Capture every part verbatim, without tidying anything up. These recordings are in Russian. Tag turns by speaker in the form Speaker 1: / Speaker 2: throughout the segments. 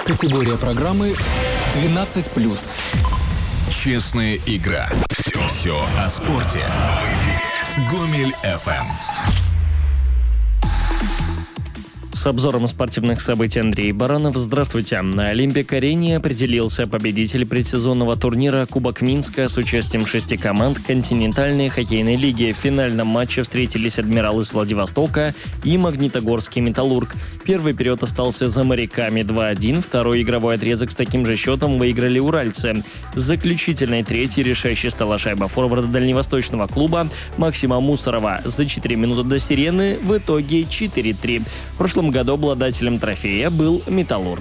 Speaker 1: Категория программы двенадцать плюс.
Speaker 2: Честная игра. Все, все о спорте. Гомель эф эм.
Speaker 3: С обзором спортивных событий Андрей Баранов. Здравствуйте. На Олимпик-арене определился победитель предсезонного турнира Кубок Минска с участием шести команд континентальной хоккейной лиги. В финальном матче встретились «Адмирал» из Владивостока и «Магнитогорский Металлург». Первый период остался за моряками два один, второй игровой отрезок с таким же счетом выиграли уральцы. Заключительной третьей решающей стала шайба форварда дальневосточного клуба Максима Мусорова. За четыре минуты до сирены в итоге четыре три. В прошлом году обладателем трофея был «Металлург».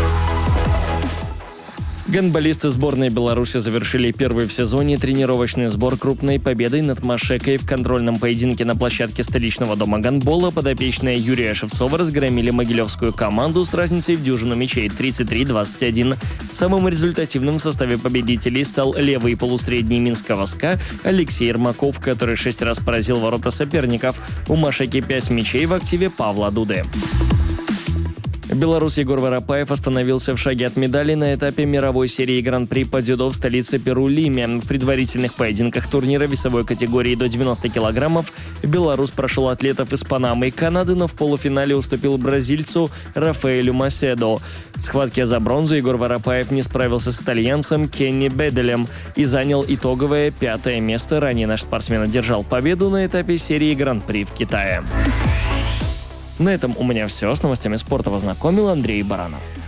Speaker 3: Гандболисты сборной Беларуси завершили первый в сезоне тренировочный сбор крупной победой над Машекой в контрольном поединке на площадке столичного дома гандбола. Подопечные Юрия Шевцова разгромили могилевскую команду с разницей в дюжину мячей тридцать три двадцать один. Самым результативным в составе победителей стал левый полусредний минского СКА Алексей Ермаков, который шесть раз поразил ворота соперников. У Машеки пять мячей в активе Павла Дуды. Белорус Егор Воропаев остановился в шаге от медали на этапе мировой серии Гран-при по дзюдо в столице Перу Лиме. В предварительных поединках турнира весовой категории до девяноста килограммов белорус прошел атлетов из Панамы и Канады, но в полуфинале уступил бразильцу Рафаэлю Маседо. В схватке за бронзу Егор Воропаев не справился с итальянцем Кенни Беделем и занял итоговое пятое место. Ранее наш спортсмен одержал победу на этапе серии Гран-при в Китае. На этом у меня все. С новостями спорта вас знакомил Андрей Баранов.